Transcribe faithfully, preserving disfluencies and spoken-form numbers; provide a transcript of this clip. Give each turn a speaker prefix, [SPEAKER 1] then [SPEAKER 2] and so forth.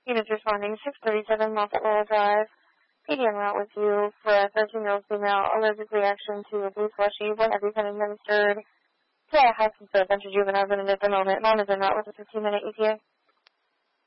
[SPEAKER 1] Units responding six thirty-seven Moffett Laurel Drive. P D en route with you for a thirteen-year-old female allergic reaction to a blue slushy. What have you been administered? Yeah, I have some Venture Juvenile in at the moment. Mom is en route with a fifteen-minute E T A.